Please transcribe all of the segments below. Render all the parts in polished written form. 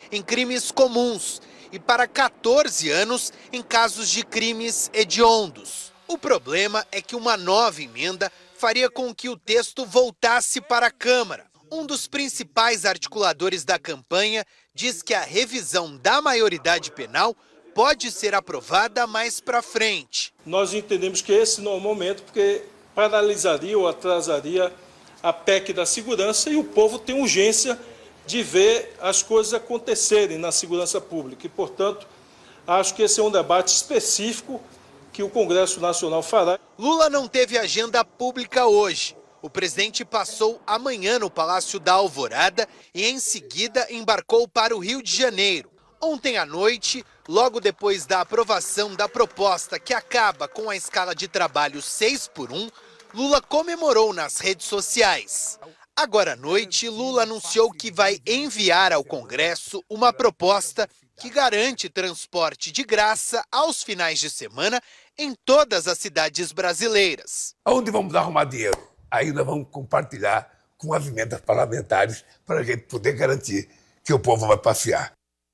em crimes comuns e para 14 anos em casos de crimes hediondos. O problema é que uma nova emenda faria com que o texto voltasse para a Câmara. Um dos principais articuladores da campanha diz que a revisão da maioridade penal pode ser aprovada mais para frente. Nós entendemos que esse não é o momento, porque paralisaria ou atrasaria a PEC da segurança e o povo tem urgência de ver as coisas acontecerem na segurança pública. E, portanto, acho que esse é um debate específico que o Congresso Nacional fará. Lula não teve agenda pública hoje. O presidente passou amanhã no Palácio da Alvorada e, em seguida, embarcou para o Rio de Janeiro. Ontem à noite, logo depois da aprovação da proposta que acaba com a escala de trabalho 6x1, Lula comemorou nas redes sociais. Agora à noite, Lula anunciou que vai enviar ao Congresso uma proposta que garante transporte de graça aos finais de semana em todas as cidades brasileiras. Onde vamos arrumar dinheiro? Aí nós vamos compartilhar com as emendas parlamentares para a gente poder garantir que o povo vai passear.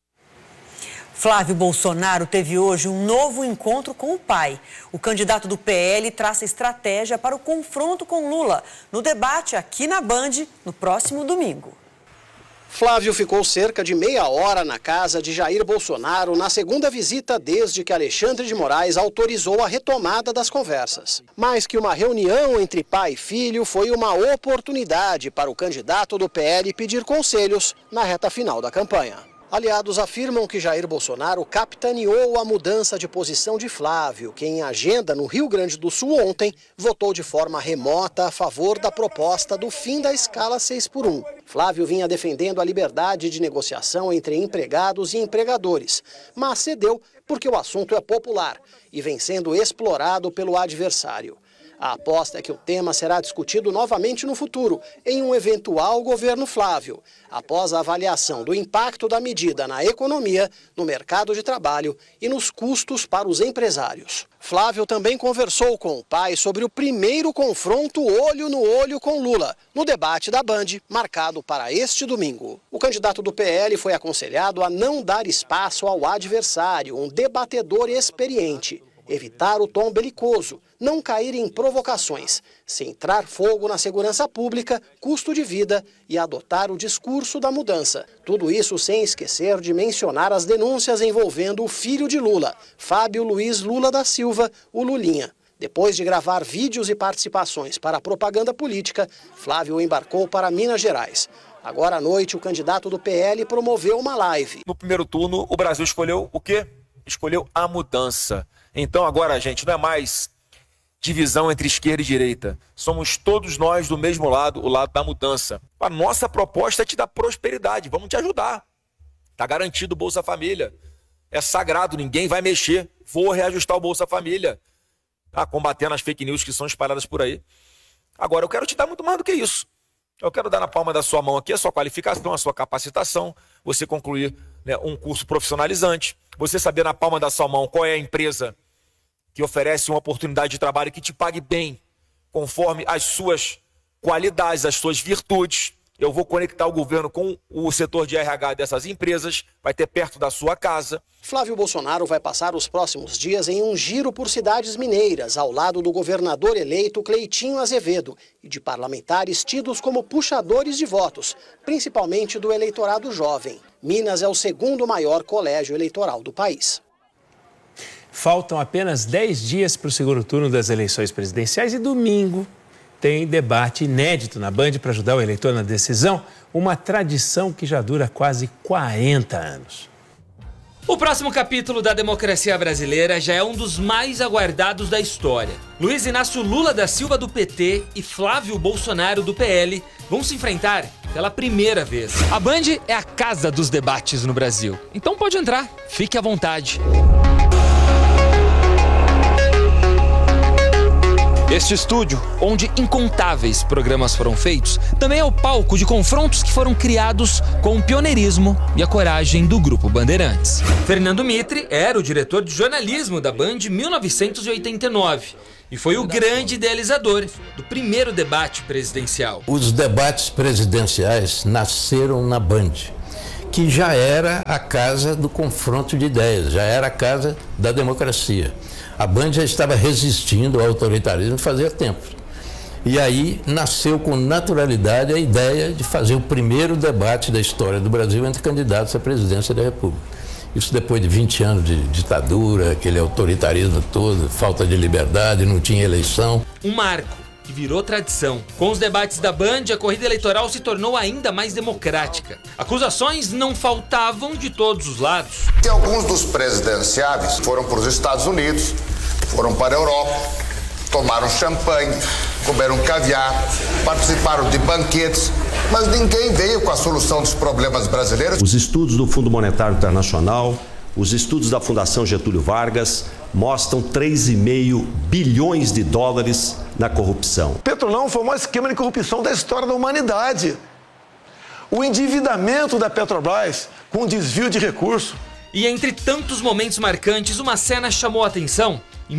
Flávio Bolsonaro teve hoje um novo encontro com o pai. O candidato do PL traça estratégia para o confronto com Lula no debate aqui na Band no próximo domingo. Flávio ficou cerca de meia hora na casa de Jair Bolsonaro na segunda visita desde que Alexandre de Moraes autorizou a retomada das conversas. Mais que uma reunião entre pai e filho, foi uma oportunidade para o candidato do PL pedir conselhos na reta final da campanha. Aliados afirmam que Jair Bolsonaro capitaneou a mudança de posição de Flávio, que em agenda no Rio Grande do Sul ontem votou de forma remota a favor da proposta do fim da escala 6x1. Flávio vinha defendendo a liberdade de negociação entre empregados e empregadores, mas cedeu porque o assunto é popular e vem sendo explorado pelo adversário. A aposta é que o tema será discutido novamente no futuro, em um eventual governo Flávio, após a avaliação do impacto da medida na economia, no mercado de trabalho e nos custos para os empresários. Flávio também conversou com o pai sobre o primeiro confronto olho no olho com Lula, no debate da Band, marcado para este domingo. O candidato do PL foi aconselhado a não dar espaço ao adversário, um debatedor experiente. Evitar o tom belicoso, não cair em provocações, centrar fogo na segurança pública, custo de vida e adotar o discurso da mudança. Tudo isso sem esquecer de mencionar as denúncias envolvendo o filho de Lula, Fábio Luiz Lula da Silva, o Lulinha. Depois de gravar vídeos e participações para a propaganda política, Flávio embarcou para Minas Gerais. Agora à noite, o candidato do PL promoveu uma live. No primeiro turno, o Brasil escolheu o quê? Escolheu a mudança. Então agora, gente, não é mais divisão entre esquerda e direita. Somos todos nós do mesmo lado, o lado da mudança. A nossa proposta é te dar prosperidade, vamos te ajudar. Está garantido o Bolsa Família. É sagrado, ninguém vai mexer. Vou reajustar o Bolsa Família. Tá? Combatendo as fake news que são espalhadas por aí. Agora, eu quero te dar muito mais do que isso. Eu quero dar na palma da sua mão aqui a sua qualificação, a sua capacitação, você concluir, né, um curso profissionalizante, você saber na palma da sua mão qual é a empresa que oferece uma oportunidade de trabalho que te pague bem, conforme as suas qualidades, as suas virtudes. Eu vou conectar o governo com o setor de RH dessas empresas, vai ter perto da sua casa. Flávio Bolsonaro vai passar os próximos dias em um giro por cidades mineiras, ao lado do governador eleito Cleitinho Azevedo e de parlamentares tidos como puxadores de votos, principalmente do eleitorado jovem. Minas é o segundo maior colégio eleitoral do país. Faltam apenas 10 dias para o segundo turno das eleições presidenciais e domingo tem debate inédito na Band para ajudar o eleitor na decisão, uma tradição que já dura quase 40 anos. O próximo capítulo da democracia brasileira já é um dos mais aguardados da história. Luiz Inácio Lula da Silva do PT e Flávio Bolsonaro do PL vão se enfrentar pela primeira vez. A Band é a casa dos debates no Brasil, então pode entrar, fique à vontade. Este estúdio, onde incontáveis programas foram feitos, também é o palco de confrontos que foram criados com o pioneirismo e a coragem do Grupo Bandeirantes. Fernando Mitre era o diretor de jornalismo da Band em 1989 e foi o grande idealizador do primeiro debate presidencial. Os debates presidenciais nasceram na Band, que já era a casa do confronto de ideias, já era a casa da democracia. A Band já estava resistindo ao autoritarismo fazia tempo. E aí nasceu com naturalidade a ideia de fazer o primeiro debate da história do Brasil entre candidatos à presidência da República. Isso depois de 20 anos de ditadura, aquele autoritarismo todo, falta de liberdade, não tinha eleição. Um marco que virou tradição. Com os debates da Band, a corrida eleitoral se tornou ainda mais democrática. Acusações não faltavam de todos os lados. E alguns dos presidenciáveis foram para os Estados Unidos, foram para a Europa, tomaram champanhe, comeram caviar, participaram de banquetes, mas ninguém veio com a solução dos problemas brasileiros. Os estudos do Fundo Monetário Internacional, os estudos da Fundação Getúlio Vargas mostram 3,5 bilhões de dólares na corrupção. Petrolão foi o maior esquema de corrupção da história da humanidade. O endividamento da Petrobras com desvio de recursos. E entre tantos momentos marcantes, uma cena chamou a atenção. Em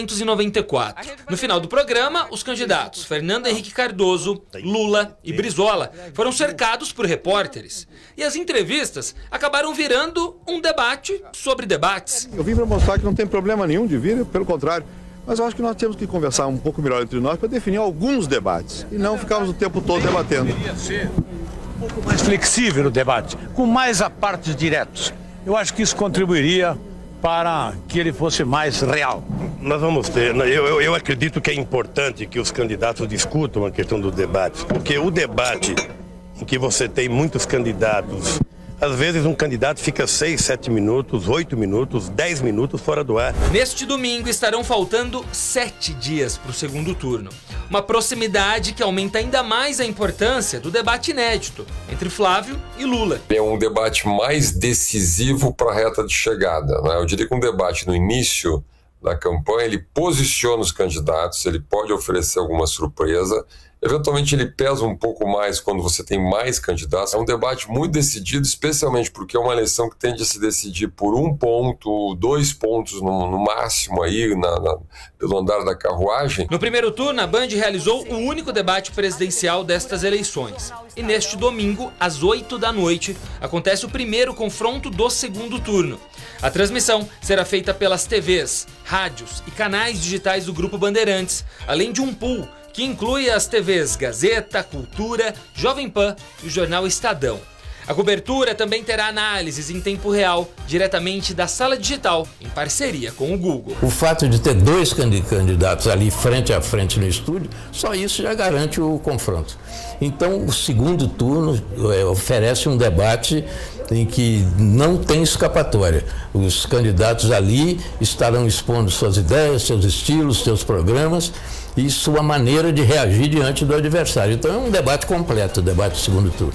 1994, no final do programa, os candidatos Fernando Henrique Cardoso, Lula e Brizola foram cercados por repórteres. E as entrevistas acabaram virando um debate sobre debates. Eu vim para mostrar que não tem problema nenhum de vir, pelo contrário. Mas eu acho que nós temos que conversar um pouco melhor entre nós para definir alguns debates. E não ficarmos o tempo todo debatendo. Deveria ser um pouco mais flexível o debate, com mais apartes diretos. Eu acho que isso contribuiria para que ele fosse mais real. Nós vamos ter, eu acredito que é importante que os candidatos discutam a questão do debate, porque o debate em que você tem muitos candidatos, às vezes um candidato fica 6, 7 minutos, 8 minutos, 10 minutos fora do ar. Neste domingo estarão faltando 7 dias para o segundo turno. Uma proximidade que aumenta ainda mais a importância do debate inédito entre Flávio e Lula. É um debate mais decisivo para a reta de chegada, né? Eu diria que um debate no início da campanha, ele posiciona os candidatos, ele pode oferecer alguma surpresa, eventualmente ele pesa um pouco mais quando você tem mais candidatos. É um debate muito decidido, especialmente porque é uma eleição que tende a se decidir por 1 ponto, 2 pontos no máximo aí pelo andar da carruagem. No primeiro turno, a Band realizou o único debate presidencial destas eleições. E neste domingo, às 8 da noite, acontece o primeiro confronto do segundo turno. A transmissão será feita pelas TVs, rádios e canais digitais do Grupo Bandeirantes, além de um pool que inclui as TVs Gazeta, Cultura, Jovem Pan e o jornal Estadão. A cobertura também terá análises em tempo real, diretamente da sala digital, em parceria com o Google. O fato de ter 2 candidatos ali frente a frente no estúdio, só isso já garante o confronto. Então, o segundo turno oferece um debate em que não tem escapatória. Os candidatos ali estarão expondo suas ideias, seus estilos, seus programas e sua maneira de reagir diante do adversário. Então é um debate completo, o debate do segundo turno.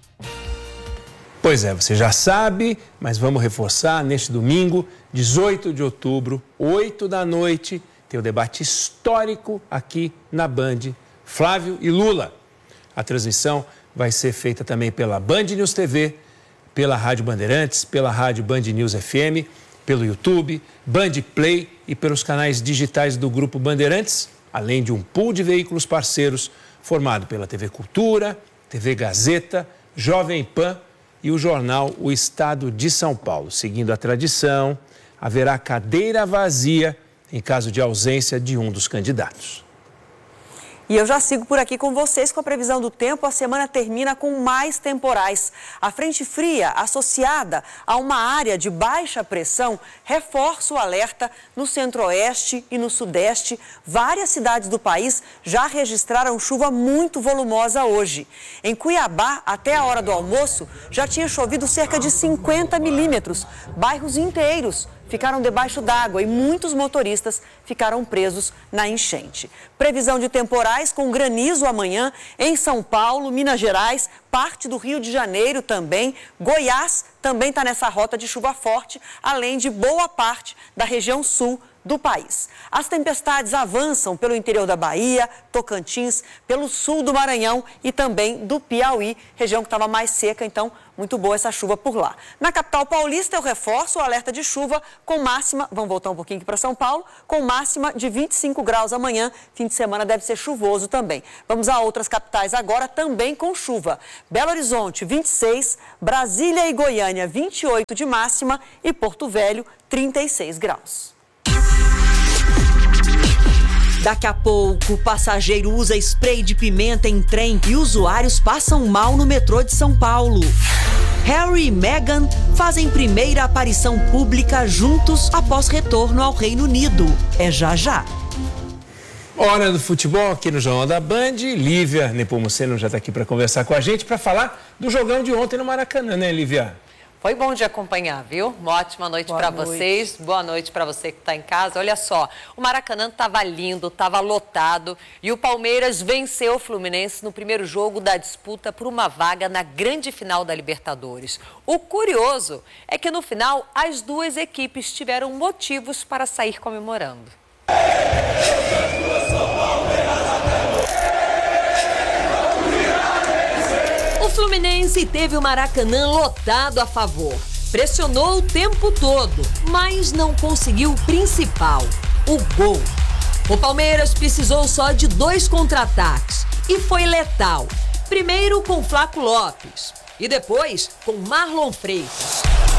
Pois é, você já sabe, mas vamos reforçar, neste domingo, 18 de outubro, 8 da noite, tem o debate histórico aqui na Band, Flávio e Lula. A transmissão vai ser feita também pela Band News TV, pela Rádio Bandeirantes, pela Rádio Band News FM, pelo YouTube, Band Play e pelos canais digitais do Grupo Bandeirantes, além de um pool de veículos parceiros formado pela TV Cultura, TV Gazeta, Jovem Pan e o jornal O Estado de São Paulo. Seguindo a tradição, haverá cadeira vazia em caso de ausência de um dos candidatos. E eu já sigo por aqui com vocês com a previsão do tempo. A semana termina com mais temporais. A frente fria, associada a uma área de baixa pressão, reforça o alerta no centro-oeste e no sudeste. Várias cidades do país já registraram chuva muito volumosa hoje. Em Cuiabá, até a hora do almoço, já tinha chovido cerca de 50 milímetros. Bairros inteiros ficaram debaixo d'água e muitos motoristas ficaram presos na enchente. Previsão de temporais com granizo amanhã em São Paulo, Minas Gerais, parte do Rio de Janeiro também. Goiás também está nessa rota de chuva forte, além de boa parte da região sul do país. As tempestades avançam pelo interior da Bahia, Tocantins, pelo sul do Maranhão e também do Piauí, região que estava mais seca, então muito boa essa chuva por lá. Na capital paulista eu reforço o alerta de chuva com máxima, vamos voltar um pouquinho aqui para São Paulo, com máxima de 25 graus amanhã, fim de semana deve ser chuvoso também. Vamos a outras capitais agora também com chuva. Belo Horizonte 26, Brasília e Goiânia 28 de máxima e Porto Velho 36 graus. Daqui a pouco, passageiro usa spray de pimenta em trem e usuários passam mal no metrô de São Paulo. Harry e Meghan fazem primeira aparição pública juntos após retorno ao Reino Unido. É já já. Hora do futebol aqui no Jornal da Band. Lívia Nepomuceno já está aqui para conversar com a gente, para falar do jogão de ontem no Maracanã, né, Lívia? Foi bom de acompanhar, viu? Uma ótima noite para vocês. Boa noite para você que está em casa. Olha só, o Maracanã estava lindo, estava lotado e o Palmeiras venceu o Fluminense no primeiro jogo da disputa por uma vaga na grande final da Libertadores. O curioso é que no final as duas equipes tiveram motivos para sair comemorando. O Fluminense teve o Maracanã lotado a favor. Pressionou o tempo todo, mas não conseguiu o principal, o gol. O Palmeiras precisou só de 2 contra-ataques e foi letal. Primeiro com Flaco Lopes e depois com Marlon Freitas.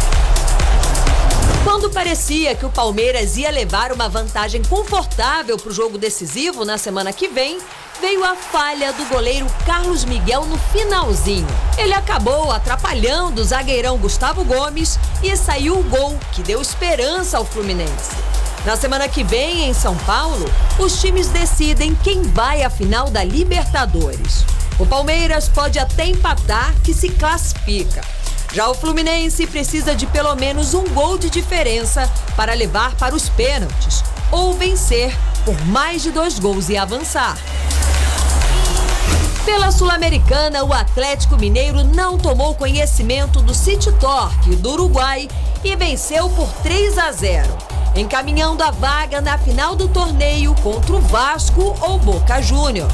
Quando parecia que o Palmeiras ia levar uma vantagem confortável para o jogo decisivo na semana que vem, veio a falha do goleiro Carlos Miguel no finalzinho. Ele acabou atrapalhando o zagueirão Gustavo Gomes e saiu o gol que deu esperança ao Fluminense. Na semana que vem, em São Paulo, os times decidem quem vai à final da Libertadores. O Palmeiras pode até empatar, que se classifica. Já o Fluminense precisa de pelo menos um gol de diferença para levar para os pênaltis ou vencer por mais de 2 gols e avançar. Pela Sul-Americana, o Atlético Mineiro não tomou conhecimento do City Torque do Uruguai e venceu por 3-0, encaminhando a vaga na final do torneio contra o Vasco ou Boca Juniors.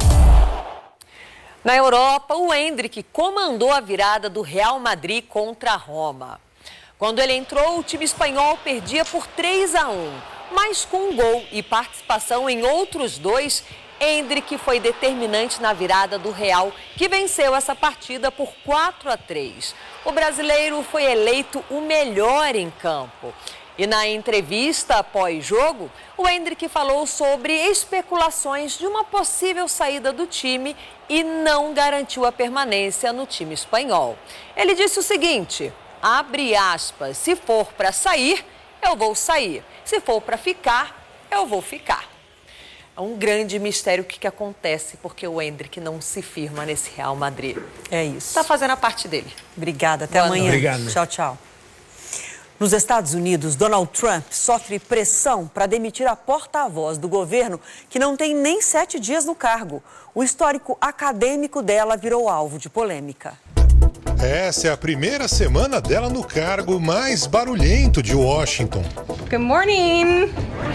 Na Europa, o Endrick comandou a virada do Real Madrid contra a Roma. Quando ele entrou, o time espanhol perdia por 3-1, mas com um gol e participação em outros 2, Endrick foi determinante na virada do Real, que venceu essa partida por 4-3. O brasileiro foi eleito o melhor em campo. E na entrevista pós-jogo, o Endrick falou sobre especulações de uma possível saída do time e não garantiu a permanência no time espanhol. Ele disse o seguinte, abre aspas, se for para sair, eu vou sair. Se for para ficar, eu vou ficar. É um grande mistério o que acontece, porque o Endrick não se firma nesse Real Madrid. É isso. Está fazendo a parte dele. Obrigada, até amanhã. Obrigado. Tchau, tchau. Nos Estados Unidos, Donald Trump sofre pressão para demitir a porta-voz do governo, que não tem nem 7 dias no cargo. O histórico acadêmico dela virou alvo de polêmica. Essa é a primeira semana dela no cargo mais barulhento de Washington. Good morning!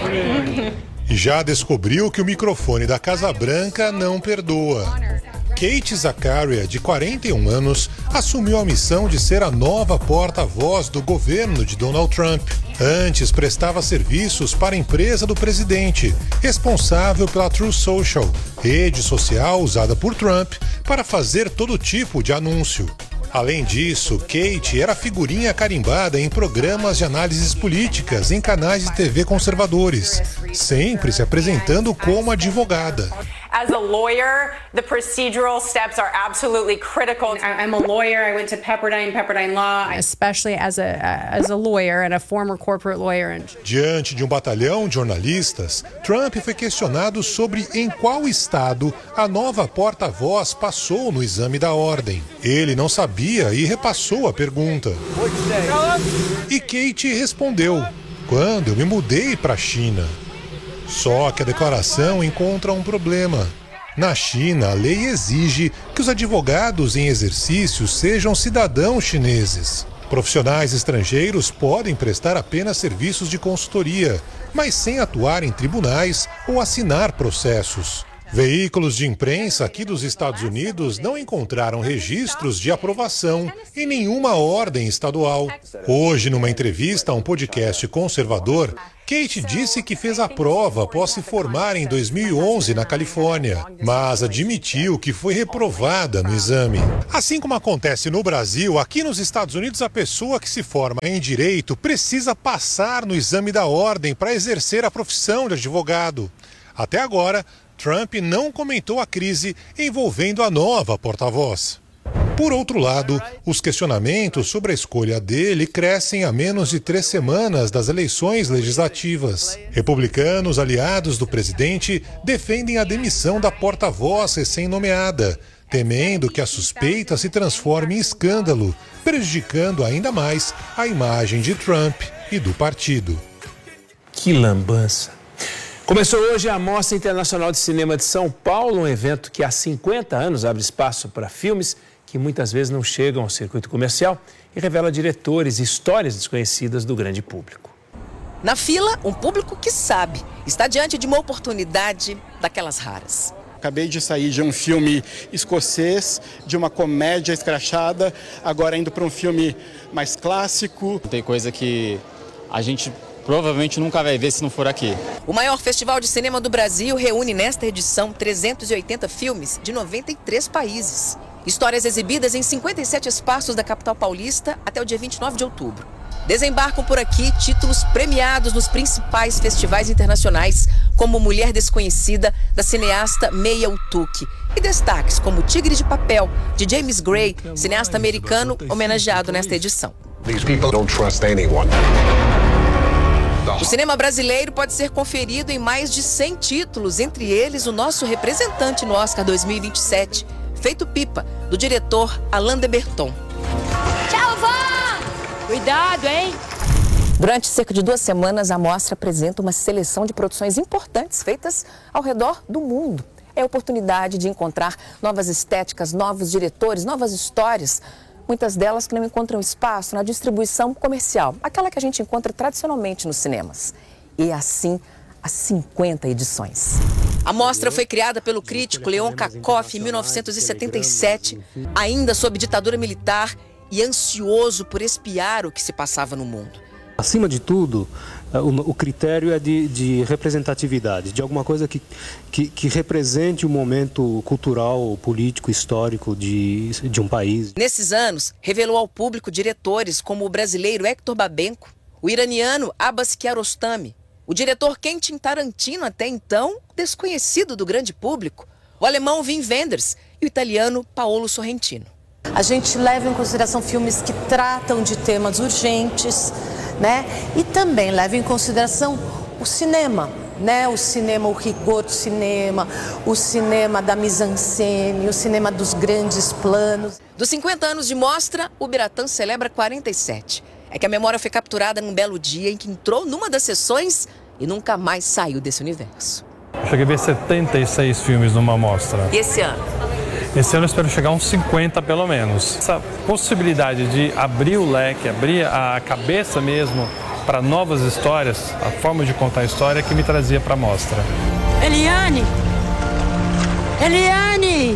E já descobriu que o microfone da Casa Branca não perdoa. Kate Zakaria, de 41 anos, assumiu a missão de ser a nova porta-voz do governo de Donald Trump. Antes, prestava serviços para a empresa do presidente, responsável pela Truth Social, rede social usada por Trump para fazer todo tipo de anúncio. Além disso, Kate era figurinha carimbada em programas de análises políticas em canais de TV conservadores, sempre se apresentando como advogada. As a lawyer, the procedural steps are absolutely critical. I'm a lawyer. I went to Pepperdine Law. Especially as a lawyer and a former corporate lawyer. Diante de um batalhão de jornalistas, Trump foi questionado sobre em qual estado a nova porta-voz passou no exame da ordem. Ele não sabia e repassou a pergunta. E Kate respondeu: quando eu me mudei para a China. Só que a declaração encontra um problema. Na China, a lei exige que os advogados em exercício sejam cidadãos chineses. Profissionais estrangeiros podem prestar apenas serviços de consultoria, mas sem atuar em tribunais ou assinar processos. Veículos de imprensa aqui dos Estados Unidos não encontraram registros de aprovação em nenhuma ordem estadual. Hoje, numa entrevista a um podcast conservador, Kate disse que fez a prova após se formar em 2011 na Califórnia, mas admitiu que foi reprovada no exame. Assim como acontece no Brasil, aqui nos Estados Unidos a pessoa que se forma em direito precisa passar no exame da ordem para exercer a profissão de advogado. Até agora, Trump não comentou a crise envolvendo a nova porta-voz. Por outro lado, os questionamentos sobre a escolha dele crescem a menos de 3 semanas das eleições legislativas. Republicanos aliados do presidente defendem a demissão da porta-voz recém-nomeada, temendo que a suspeita se transforme em escândalo, prejudicando ainda mais a imagem de Trump e do partido. Que lambança! Começou hoje a Mostra Internacional de Cinema de São Paulo, um evento que há 50 anos abre espaço para filmes que muitas vezes não chegam ao circuito comercial e revela diretores e histórias desconhecidas do grande público. Na fila, um público que sabe, está diante de uma oportunidade daquelas raras. Acabei de sair de um filme escocês, de uma comédia escrachada, agora indo para um filme mais clássico. Tem coisa que a gente provavelmente nunca vai ver se não for aqui. O maior festival de cinema do Brasil reúne nesta edição 380 filmes de 93 países. Histórias exibidas em 57 espaços da capital paulista até o dia 29 de outubro. Desembarcam por aqui títulos premiados nos principais festivais internacionais, como Mulher Desconhecida, da cineasta Meia Utuque, e destaques como Tigre de Papel, de James Gray, cineasta americano homenageado nesta edição. O cinema brasileiro pode ser conferido em mais de 100 títulos, entre eles o nosso representante no Oscar 2027, Feito Pipa, do diretor Alain de Botton. Tchau, vó! Cuidado, hein? Durante cerca de 2 semanas, a mostra apresenta uma seleção de produções importantes feitas ao redor do mundo. É a oportunidade de encontrar novas estéticas, novos diretores, novas histórias. Muitas delas que não encontram espaço na distribuição comercial, aquela que a gente encontra tradicionalmente nos cinemas. E assim, há 50 edições. A mostra foi criada pelo crítico Leon Kakoff em 1977, ainda sob ditadura militar e ansioso por espiar o que se passava no mundo. Acima de tudo, o critério é de representatividade, de alguma coisa que represente o momento cultural, político, histórico de um país. Nesses anos, revelou ao público diretores como o brasileiro Hector Babenco, o iraniano Abbas Kiarostami, o diretor Quentin Tarantino, até então desconhecido do grande público, o alemão Wim Wenders e o italiano Paolo Sorrentino. A gente leva em consideração filmes que tratam de temas urgentes, né? E também leva em consideração o cinema, né? O cinema, o rigor do cinema, o cinema da mise-en-scène, o cinema dos grandes planos. Dos 50 anos de mostra, o Biratã celebra 47. É que a memória foi capturada num belo dia em que entrou numa das sessões e nunca mais saiu desse universo. Eu cheguei a ver 76 filmes numa mostra. E esse ano? Esse ano eu espero chegar a uns 50 pelo menos. Essa possibilidade de abrir o leque, abrir a cabeça mesmo para novas histórias, a forma de contar a história que me trazia para a mostra. Eliane! Eliane!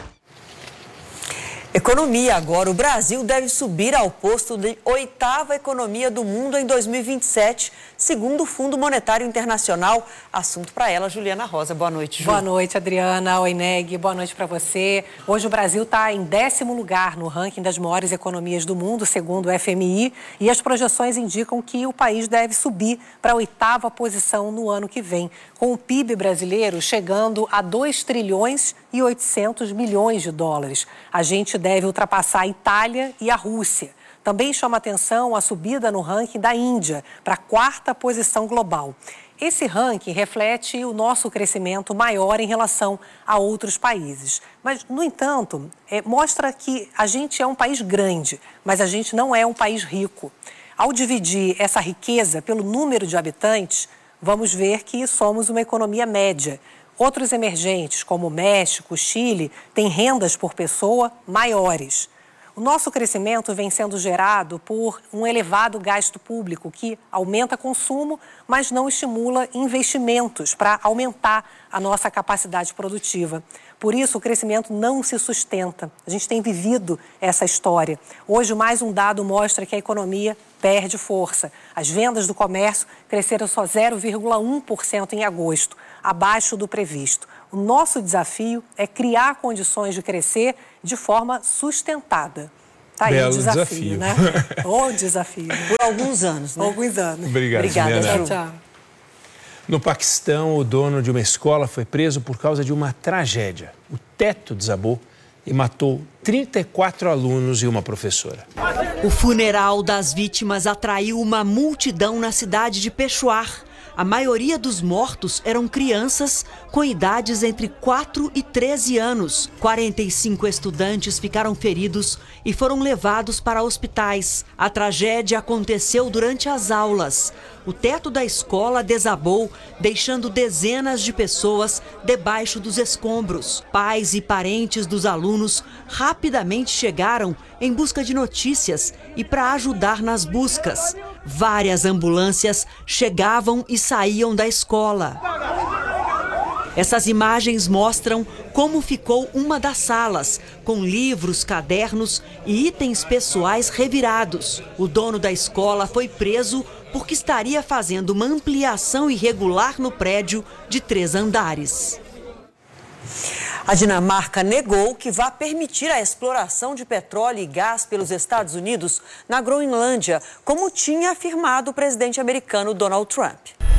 Economia agora. O Brasil deve subir ao posto de 8ª economia do mundo em 2027, segundo o Fundo Monetário Internacional. Assunto para ela, Juliana Rosa. Boa noite, Ju. Boa noite, Adriana. Oi, Neg. Boa noite para você. Hoje o Brasil está em 10º lugar no ranking das maiores economias do mundo, segundo o FMI, e as projeções indicam que o país deve subir para a 8ª posição no ano que vem, com o PIB brasileiro chegando a 2 trilhões e 800 milhões de dólares. A gente deve ultrapassar a Itália e a Rússia. Também chama atenção a subida no ranking da Índia, para a 4ª posição global. Esse ranking reflete o nosso crescimento maior em relação a outros países. Mas, no entanto, mostra que a gente é um país grande, mas a gente não é um país rico. Ao dividir essa riqueza pelo número de habitantes, vamos ver que somos uma economia média. Outros emergentes, como o México, o Chile, têm rendas por pessoa maiores. O nosso crescimento vem sendo gerado por um elevado gasto público que aumenta consumo, mas não estimula investimentos para aumentar a nossa capacidade produtiva. Por isso, o crescimento não se sustenta. A gente tem vivido essa história. Hoje, mais um dado mostra que a economia perde força. As vendas do comércio cresceram só 0,1% em agosto, abaixo do previsto. O nosso desafio é criar condições de crescer de forma sustentada. Tá aí o desafio, né? O desafio. Por alguns anos, né? Alguns anos. Obrigada, Tchau, tchau. No Paquistão, o dono de uma escola foi preso por causa de uma tragédia. O teto desabou e matou 34 alunos e uma professora. O funeral das vítimas atraiu uma multidão na cidade de Peshawar. A maioria dos mortos eram crianças com idades entre 4 e 13 anos. 45 estudantes ficaram feridos e foram levados para hospitais. A tragédia aconteceu durante as aulas. O teto da escola desabou, deixando dezenas de pessoas debaixo dos escombros. Pais e parentes dos alunos rapidamente chegaram em busca de notícias e para ajudar nas buscas. Várias ambulâncias chegavam e saíam da escola. Essas imagens mostram como ficou uma das salas, com livros, cadernos e itens pessoais revirados. O dono da escola foi preso porque estaria fazendo uma ampliação irregular no prédio de 3 andares. A Dinamarca negou que vai permitir a exploração de petróleo e gás pelos Estados Unidos na Groenlândia, como tinha afirmado o presidente americano Donald Trump.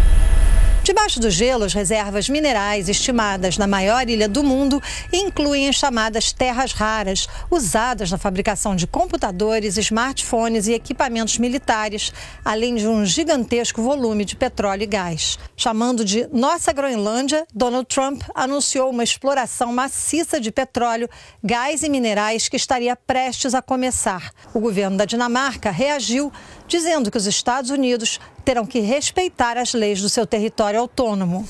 Debaixo do gelo, as reservas minerais estimadas na maior ilha do mundo incluem as chamadas terras raras, usadas na fabricação de computadores, smartphones e equipamentos militares, além de um gigantesco volume de petróleo e gás. Chamando de Nossa Groenlândia, Donald Trump anunciou uma exploração maciça de petróleo, gás e minerais que estaria prestes a começar. O governo da Dinamarca reagiu, dizendo que os Estados Unidos terão que respeitar as leis do seu território autônomo.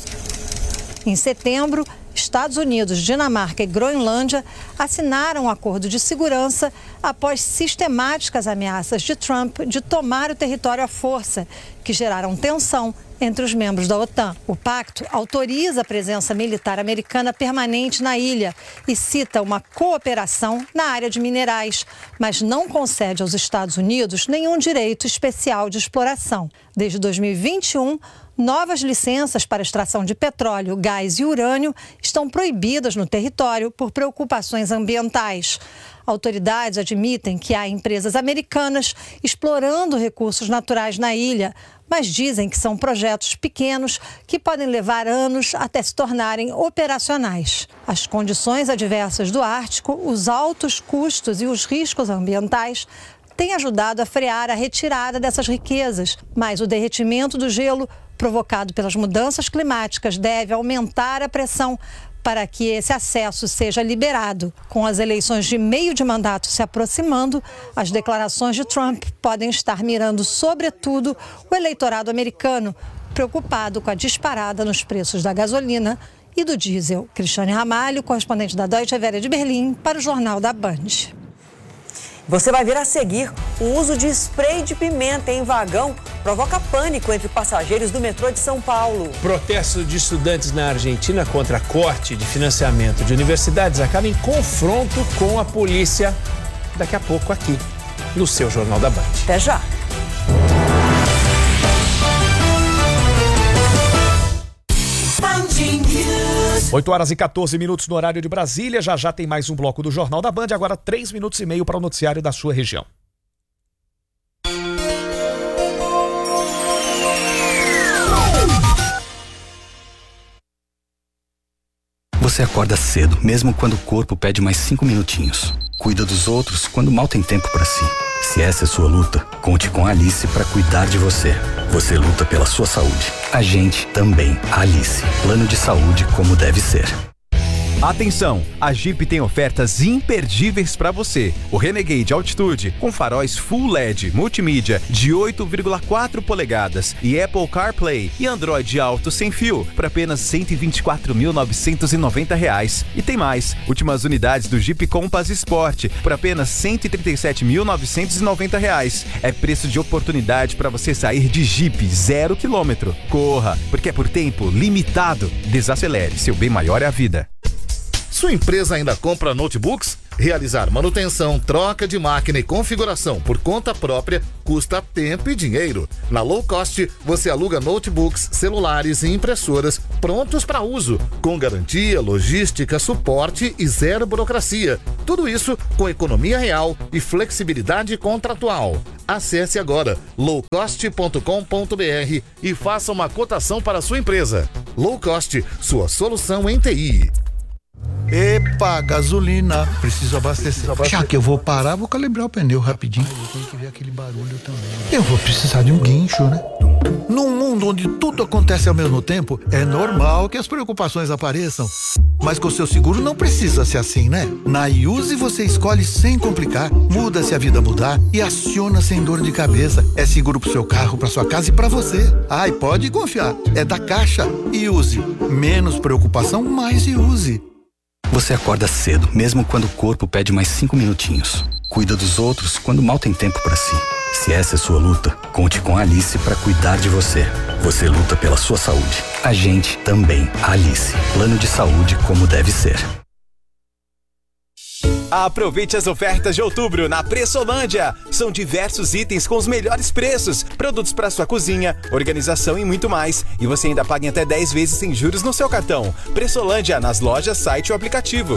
Em setembro, Estados Unidos, Dinamarca e Groenlândia assinaram um acordo de segurança após sistemáticas ameaças de Trump de tomar o território à força, que geraram tensão entre os membros da OTAN. O pacto autoriza a presença militar americana permanente na ilha e cita uma cooperação na área de minerais, mas não concede aos Estados Unidos nenhum direito especial de exploração. Desde 2021, novas licenças para extração de petróleo, gás e urânio estão proibidas no território por preocupações ambientais. Autoridades admitem que há empresas americanas explorando recursos naturais na ilha, mas dizem que são projetos pequenos que podem levar anos até se tornarem operacionais. As condições adversas do Ártico, os altos custos e os riscos ambientais têm ajudado a frear a retirada dessas riquezas, mas o derretimento do gelo provocado pelas mudanças climáticas deve aumentar a pressão para que esse acesso seja liberado. Com as eleições de meio de mandato se aproximando, as declarações de Trump podem estar mirando, sobretudo, o eleitorado americano, preocupado com a disparada nos preços da gasolina e do diesel. Cristiane Ramalho, correspondente da Deutsche Welle de Berlim, para o Jornal da Band. Você vai ver a seguir: o uso de spray de pimenta em vagão provoca pânico entre passageiros do metrô de São Paulo. Protesto de estudantes na Argentina contra corte de financiamento de universidades acaba em confronto com a polícia. Daqui a pouco aqui, no seu Jornal da Band. Até já. 8h14 no horário de Brasília. Já tem mais um bloco do Jornal da Band. Agora 3 minutos e meio para o noticiário da sua região. Você acorda cedo, mesmo quando o corpo pede mais 5 minutinhos. Cuida dos outros quando mal tem tempo para si. Se essa é sua luta, conte com a Alice para cuidar de você. Você luta pela sua saúde. A gente também. A Alice. Plano de saúde como deve ser. Atenção, a Jeep tem ofertas imperdíveis para você. O Renegade Altitude com faróis Full LED multimídia de 8,4 polegadas e Apple CarPlay e Android Auto sem fio por apenas R$ 124.990. E tem mais, últimas unidades do Jeep Compass Sport por apenas R$ 137.990. É preço de oportunidade para você sair de Jeep 0 km. Corra, porque é por tempo limitado. Desacelere, seu bem maior é a vida. Sua empresa ainda compra notebooks? Realizar manutenção, troca de máquina e configuração por conta própria custa tempo e dinheiro. Na Low Cost, você aluga notebooks, celulares e impressoras prontos para uso, com garantia, logística, suporte e zero burocracia. Tudo isso com economia real e flexibilidade contratual. Acesse agora lowcost.com.br e faça uma cotação para a sua empresa. Low Cost, sua solução em TI. Epa, gasolina. Preciso abastecer. Já que eu vou parar, vou calibrar o pneu rapidinho. Eu tenho que ver aquele barulho também. Eu vou precisar de um guincho, né? Num mundo onde tudo acontece ao mesmo tempo, é normal que as preocupações apareçam. Mas com o seu seguro não precisa ser assim, né? Na Iuse você escolhe sem complicar, muda se a vida mudar e aciona sem dor de cabeça. É seguro pro seu carro, pra sua casa e pra você. E pode confiar, é da Caixa. Iuse. Menos preocupação, mais Iuse. Você acorda cedo, mesmo quando o corpo pede mais 5 minutinhos. Cuida dos outros quando mal tem tempo para si. Se essa é sua luta, conte com a Alice para cuidar de você. Você luta pela sua saúde. A gente também. Alice. Plano de saúde como deve ser. Aproveite as ofertas de outubro na Pressolândia. São diversos itens com os melhores preços, produtos para sua cozinha, organização e muito mais. E você ainda paga em até 10 vezes sem juros no seu cartão. Pressolândia, nas lojas, site ou aplicativo.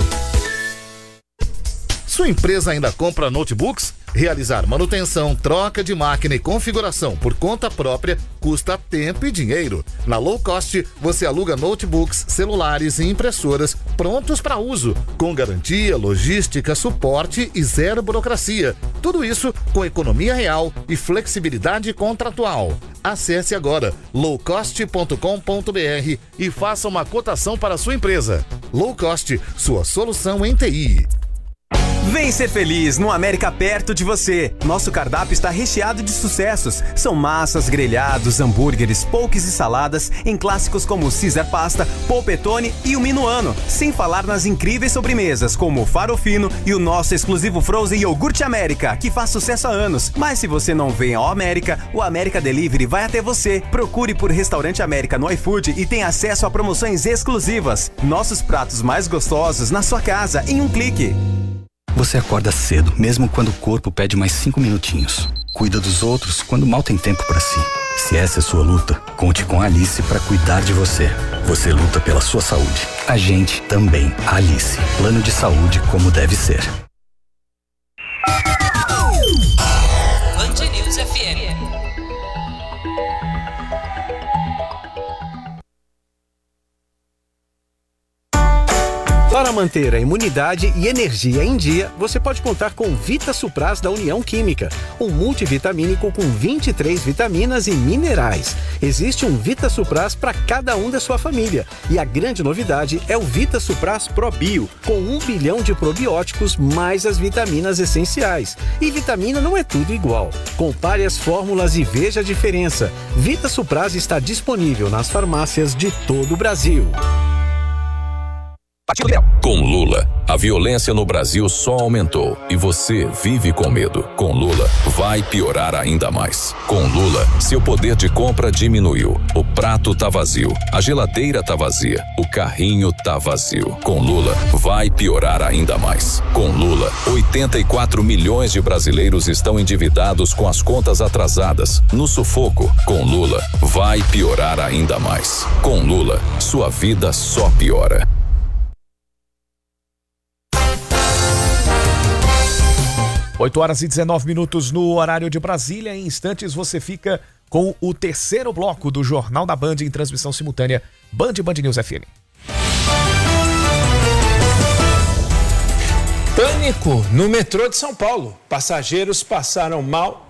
Sua empresa ainda compra notebooks? Realizar manutenção, troca de máquina e configuração por conta própria custa tempo e dinheiro. Na Low Cost, você aluga notebooks, celulares e impressoras prontos para uso, com garantia, logística, suporte e zero burocracia. Tudo isso com economia real e flexibilidade contratual. Acesse agora lowcost.com.br e faça uma cotação para a sua empresa. Low Cost, sua solução em TI. Vem ser feliz no América perto de você. Nosso cardápio está recheado de sucessos. São massas, grelhados, hambúrgueres, pokés e saladas em clássicos como o Caesar Pasta, polpettone e o Minuano. Sem falar nas incríveis sobremesas como o Farofino e o nosso exclusivo Frozen Iogurte América, que faz sucesso há anos. Mas se você não vem ao América, o América Delivery vai até você. Procure por Restaurante América no iFood e tenha acesso a promoções exclusivas. Nossos pratos mais gostosos na sua casa em um clique. Você acorda cedo, mesmo quando o corpo pede mais 5 minutinhos. Cuida dos outros quando mal tem tempo para si. Se essa é sua luta, conte com a Alice para cuidar de você. Você luta pela sua saúde. A gente também. Alice. Plano de saúde como deve ser. Band News FM. Para manter a imunidade e energia em dia, você pode contar com Vita Supras da União Química, um multivitamínico com 23 vitaminas e minerais. Existe um Vita Supras para cada um da sua família. E a grande novidade é o Vita Supras Pro Bio, com 1 bilhão de probióticos mais as vitaminas essenciais. E vitamina não é tudo igual. Compare as fórmulas e veja a diferença. Vita Supras está disponível nas farmácias de todo o Brasil. Com Lula, a violência no Brasil só aumentou e você vive com medo. Com Lula, vai piorar ainda mais. Com Lula, seu poder de compra diminuiu. O prato tá vazio, a geladeira tá vazia, o carrinho tá vazio. Com Lula, vai piorar ainda mais. Com Lula, 84 milhões de brasileiros estão endividados com as contas atrasadas, no sufoco. Com Lula, vai piorar ainda mais. Com Lula, sua vida só piora. 8h19 no horário de Brasília. Em instantes você fica com o terceiro bloco do Jornal da Band em transmissão simultânea Band News FM. Pânico no metrô de São Paulo. Passageiros passaram mal.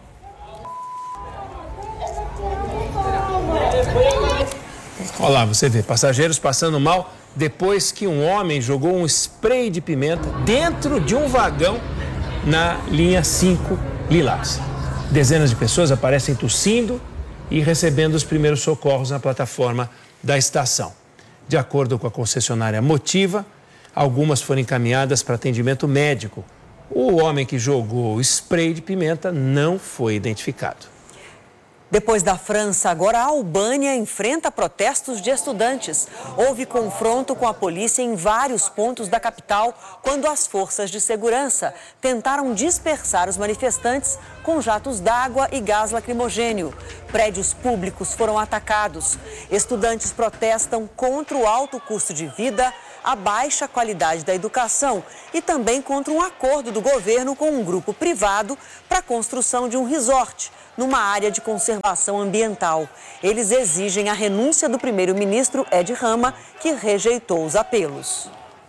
Olha lá, você vê, passageiros passando mal depois que um homem jogou um spray de pimenta dentro de um vagão na linha 5 Lilás. Dezenas de pessoas aparecem tossindo e recebendo os primeiros socorros na plataforma da estação. De acordo com a concessionária Motiva, algumas foram encaminhadas para atendimento médico. O homem que jogou o spray de pimenta não foi identificado. Depois da França, agora a Albânia enfrenta protestos de estudantes. Houve confronto com a polícia em vários pontos da capital quando as forças de segurança tentaram dispersar os manifestantes com jatos d'água e gás lacrimogênio. Prédios públicos foram atacados. Estudantes protestam contra o alto custo de vida, a baixa qualidade da educação e também contra um acordo do governo com um grupo privado para a construção de um resort numa área de conservação ambiental. Eles exigem a renúncia do primeiro-ministro Edi Rama, que rejeitou os apelos.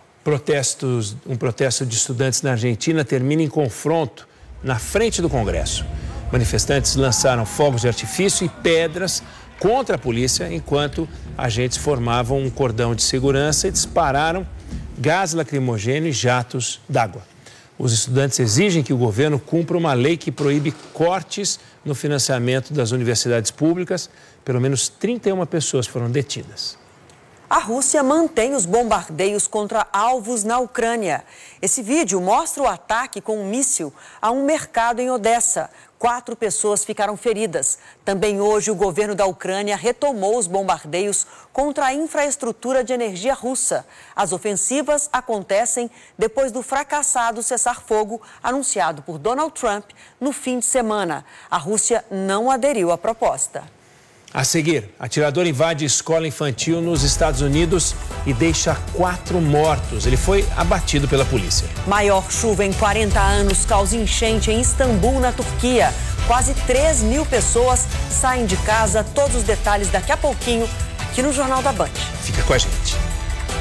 Um protesto de estudantes na Argentina termina em confronto na frente do Congresso. Manifestantes lançaram fogos de artifício e pedras contra a polícia, enquanto agentes formavam um cordão de segurança e dispararam gás lacrimogêneo e jatos d'água. Os estudantes exigem que o governo cumpra uma lei que proíbe cortes no financiamento das universidades públicas. Pelo menos 31 pessoas foram detidas. A Rússia mantém os bombardeios contra alvos na Ucrânia. Esse vídeo mostra o ataque com um míssil a um mercado em Odessa. 4 pessoas ficaram feridas. Também hoje o governo da Ucrânia retomou os bombardeios contra a infraestrutura de energia russa. As ofensivas acontecem depois do fracassado cessar-fogo anunciado por Donald Trump no fim de semana. A Rússia não aderiu à proposta. A seguir, atirador invade escola infantil nos Estados Unidos e deixa 4 mortos. Ele foi abatido pela polícia. Maior chuva em 40 anos causa enchente em Istambul, na Turquia. Quase 3.000 pessoas saem de casa. Todos os detalhes daqui a pouquinho, aqui no Jornal da Band. Fica com a gente.